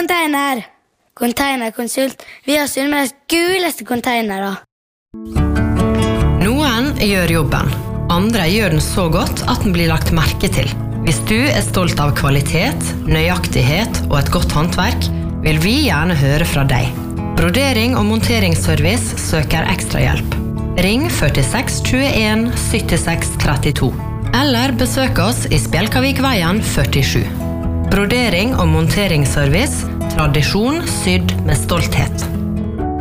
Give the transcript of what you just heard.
Container! Containerkonsult. Vi har Sunnmøres guleste containere. Noen gjør jobben. Andre gjør den så godt at den blir lagt merke til. Hvis du stolt av kvalitet, nøyaktighet og et godt håndverk, vil vi gjerne høre fra deg. Brodering og monteringsservice søker ekstra hjelp. Ring 46 21 76 32. Eller besøk oss i Spjelkavikveien 47. Brodering og monteringsservice, tradisjon sydd med stolthet.